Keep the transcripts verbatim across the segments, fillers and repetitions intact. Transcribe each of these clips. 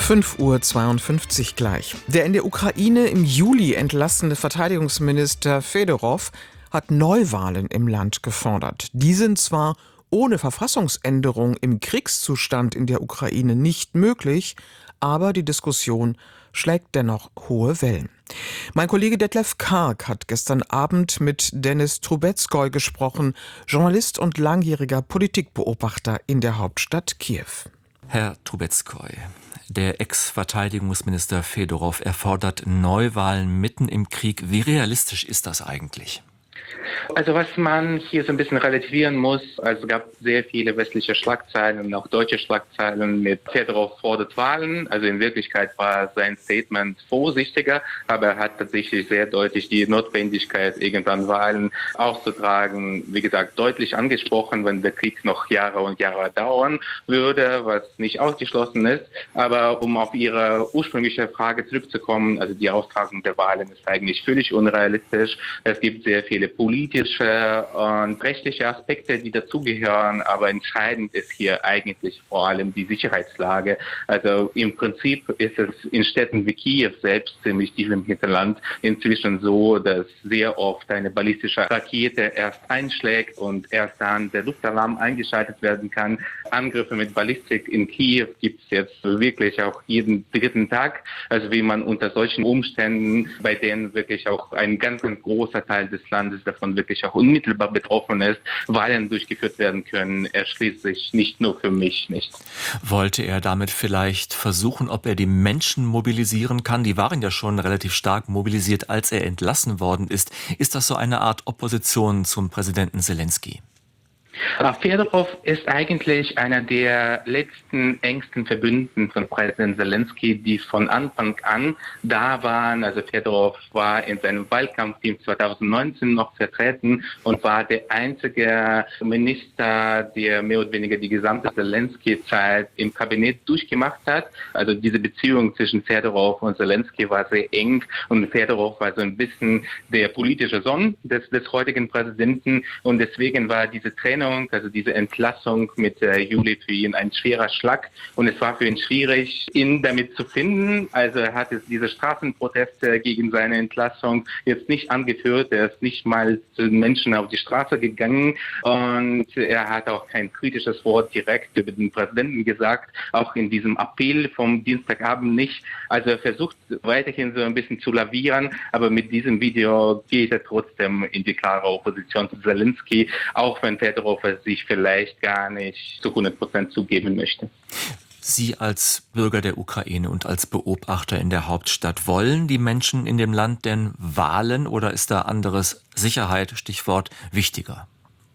fünf Uhr zweiundfünfzig gleich. Der in der Ukraine im Juli entlassene Verteidigungsminister Fedorow hat Neuwahlen im Land gefordert. Die sind zwar ohne Verfassungsänderung im Kriegszustand in der Ukraine nicht möglich, aber die Diskussion schlägt dennoch hohe Wellen. Mein Kollege Detlef Karg hat gestern Abend mit Denis Trubetskoy gesprochen, Journalist und langjähriger Politikbeobachter in der Hauptstadt Kiew. Herr Trubetskoy, der Ex-Verteidigungsminister Fedorow erfordert Neuwahlen mitten im Krieg. Wie realistisch ist das eigentlich? Also was man hier so ein bisschen relativieren muss, also es gab sehr viele westliche Schlagzeilen und auch deutsche Schlagzeilen mit Fedorow fordert Wahlen. Also in Wirklichkeit war sein Statement vorsichtiger, aber er hat tatsächlich sehr deutlich die Notwendigkeit, irgendwann Wahlen auszutragen, wie gesagt, deutlich angesprochen, wenn der Krieg noch Jahre und Jahre dauern würde, was nicht ausgeschlossen ist. Aber um auf Ihre ursprüngliche Frage zurückzukommen, also die Austragung der Wahlen ist eigentlich völlig unrealistisch. Es gibt sehr viele politische und rechtliche Aspekte, die dazugehören, aber entscheidend ist hier eigentlich vor allem die Sicherheitslage. Also im Prinzip ist es in Städten wie Kiew selbst, ziemlich tief im Hinterland, inzwischen so, dass sehr oft eine ballistische Rakete erst einschlägt und erst dann der Luftalarm eingeschaltet werden kann. Angriffe mit Ballistik in Kiew gibt es jetzt wirklich auch jeden dritten Tag. Also wie man unter solchen Umständen, bei denen wirklich auch ein ganz, ganz großer Teil des Landes davon wirklich auch unmittelbar betroffen ist, Wahlen durchgeführt werden können, erschließt sich nicht nur für mich nicht. Wollte er damit vielleicht versuchen, ob er die Menschen mobilisieren kann? Die waren ja schon relativ stark mobilisiert, als er entlassen worden ist. Ist das so eine Art Opposition zum Präsidenten Selenskyj? Fedorow ist eigentlich einer der letzten engsten Verbündeten von Präsident Selenskyj, die von Anfang an da waren. Also Fedorow war in seinem Wahlkampfteam zweitausendneunzehn noch vertreten und war der einzige Minister, der mehr oder weniger die gesamte Selenskyj-Zeit im Kabinett durchgemacht hat. Also diese Beziehung zwischen Fedorow und Selenskyj war sehr eng und Fedorow war so ein bisschen der politische Sohn des, des heutigen Präsidenten und deswegen war diese Trennung, also diese Entlassung mit äh, Juli für ihn ein schwerer Schlag und es war für ihn schwierig, ihn damit zu finden. Also er hat jetzt diese Straßenproteste gegen seine Entlassung jetzt nicht angeführt, er ist nicht mal zu den Menschen auf die Straße gegangen und er hat auch kein kritisches Wort direkt über den Präsidenten gesagt, auch in diesem Appell vom Dienstagabend nicht. Also er versucht weiterhin so ein bisschen zu lavieren, aber mit diesem Video geht er trotzdem in die klare Opposition zu Selenskyj, auch wenn Fedorow sich vielleicht gar nicht zu hundert Prozent zugeben möchte. Sie als Bürger der Ukraine und als Beobachter in der Hauptstadt, wollen die Menschen in dem Land denn Wahlen oder ist da anderes Sicherheit, Stichwort, wichtiger?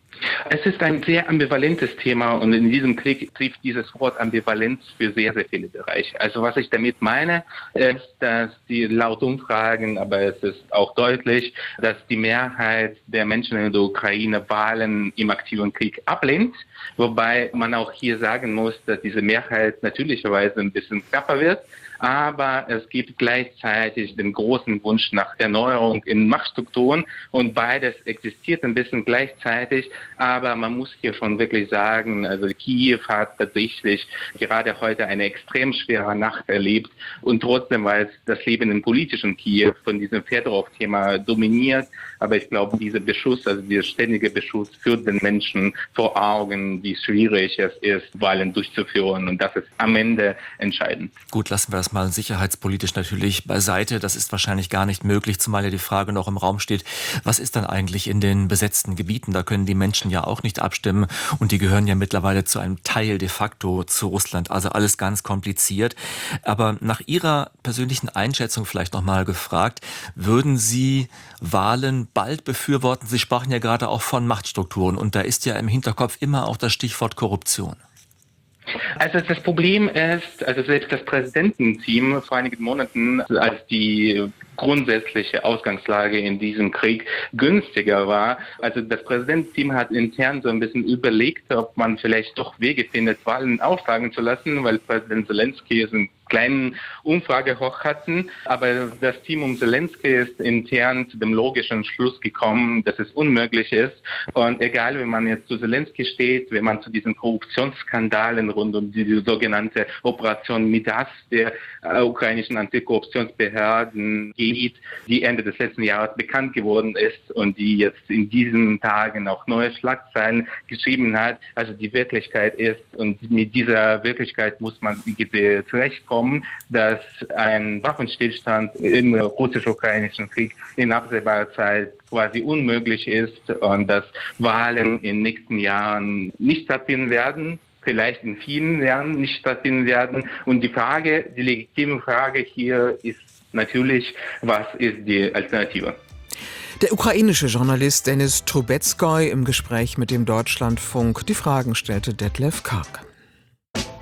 Es ist ein sehr ambivalentes Thema und in diesem Krieg trifft dieses Wort Ambivalenz für sehr, sehr viele Bereiche. Also was ich damit meine, ist, dass die laut Umfragen, aber es ist auch deutlich, dass die Mehrheit der Menschen in der Ukraine Wahlen im aktiven Krieg ablehnt. Wobei man auch hier sagen muss, dass diese Mehrheit natürlicherweise ein bisschen knapper wird. Aber es gibt gleichzeitig den großen Wunsch nach Erneuerung in Machtstrukturen und beides existiert ein bisschen gleichzeitig. Aber man muss hier schon wirklich sagen, also Kiew hat tatsächlich gerade heute eine extrem schwere Nacht erlebt und trotzdem war es das Leben im politischen Kiew von diesem Fedorow-Thema dominiert. Aber ich glaube, dieser Beschuss, also dieser ständige Beschuss führt den Menschen vor Augen, wie schwierig es ist, Wahlen durchzuführen und das ist am Ende entscheidend. Gut, lassen wir das mal sicherheitspolitisch natürlich beiseite. Das ist wahrscheinlich gar nicht möglich, zumal ja die Frage noch im Raum steht, was ist dann eigentlich in den besetzten Gebieten? Da können die Menschen ja auch nicht abstimmen und die gehören ja mittlerweile zu einem Teil de facto zu Russland. Also alles ganz kompliziert. Aber nach Ihrer persönlichen Einschätzung vielleicht noch mal gefragt, würden Sie Wahlen bald befürworten? Sie sprachen ja gerade auch von Machtstrukturen und da ist ja im Hinterkopf immer auch das Stichwort Korruption. Also das Problem ist, also selbst das Präsidententeam vor einigen Monaten, als die grundsätzliche Ausgangslage in diesem Krieg günstiger war. Also das Präsidententeam hat intern so ein bisschen überlegt, ob man vielleicht doch Wege findet, Wahlen austragen zu lassen, weil Präsident Selenskyj ist ein kleinen Umfrage hoch hatten. Aber das Team um Zelensky ist intern zu dem logischen Schluss gekommen, dass es unmöglich ist. Und egal, wenn man jetzt zu Zelensky steht, wenn man zu diesen Korruptionsskandalen rund um die sogenannte Operation Midas der äh, ukrainischen Antikorruptionsbehörden geht, die Ende des letzten Jahres bekannt geworden ist und die jetzt in diesen Tagen auch neue Schlagzeilen geschrieben hat. Also die Wirklichkeit ist, und mit dieser Wirklichkeit muss man zurechtkommen, dass ein Waffenstillstand im russisch-ukrainischen Krieg in absehbarer Zeit quasi unmöglich ist und dass Wahlen in den nächsten Jahren nicht stattfinden werden, vielleicht in vielen Jahren nicht stattfinden werden. Und die Frage, die legitime Frage hier ist natürlich, was ist die Alternative? Der ukrainische Journalist Denis Trubetskoy im Gespräch mit dem Deutschlandfunk. Die Fragen stellte Detlef Karg.